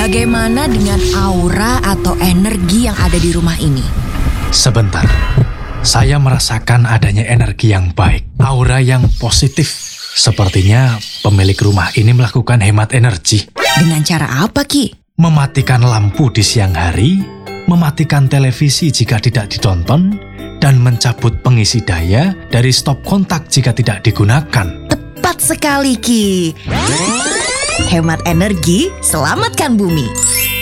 Bagaimana dengan aura atau energi yang ada di rumah ini? Sebentar, saya merasakan adanya energi yang baik, aura yang positif. Sepertinya pemilik rumah ini melakukan hemat energi. Dengan cara apa, Ki? Mematikan lampu di siang hari, mematikan televisi jika tidak ditonton, dan mencabut pengisi daya dari stop kontak jika tidak digunakan. Tepat sekali, Ki. Hemat energi, selamatkan bumi.